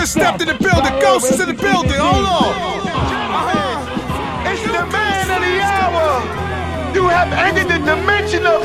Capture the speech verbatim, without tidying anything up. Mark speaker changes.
Speaker 1: just stepped in the building. Ghost is in the building. Hold on.
Speaker 2: Uh-huh. It's the man of the hour. You have entered the dimension of